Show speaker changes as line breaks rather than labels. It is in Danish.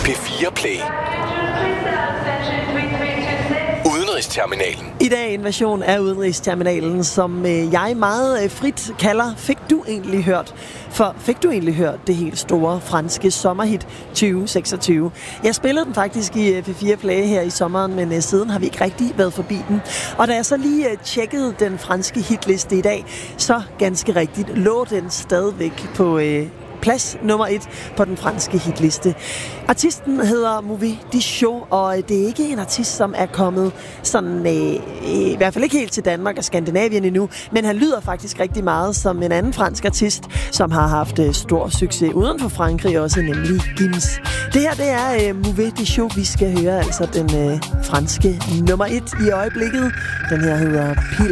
P4 Play. Udenrigsterminalen.
I dag en version af Udenrigsterminalen, som jeg meget frit kalder Fik du egentlig hørt? For fik du egentlig hørt det helt store franske sommerhit 2026? Jeg spillede den faktisk i P4 Play her i sommeren, men siden har vi ikke rigtig været forbi den. Og da jeg så lige tjekkede den franske hitliste i dag, så ganske rigtigt lå den stadigvæk på plads nummer 1 på den franske hitliste. Artisten hedder Mauvais Dichot, og det er ikke en artist, som er kommet sådan, i hvert fald ikke helt til Danmark og Skandinavien endnu, men han lyder faktisk rigtig meget som en anden fransk artist, som har haft stor succes uden for Frankrig også, nemlig Gims. Det her, det er Mauvais Dichot, vi skal høre, altså den franske nummer 1 i øjeblikket. Den her hedder Pil.